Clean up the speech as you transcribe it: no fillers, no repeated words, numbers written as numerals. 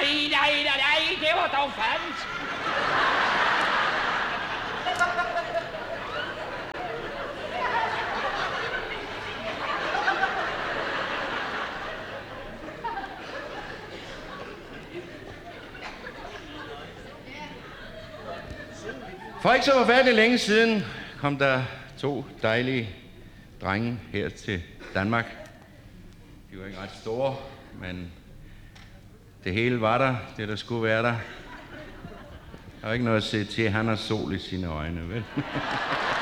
nej, det var dog falsk. For ikke så forfærdeligt længe siden kom der 2 dejlige drenge her til Danmark. De var ikke ret store, men det hele var der, det der skulle være der. Der var ikke noget at se til, han har sol i sine øjne, vel?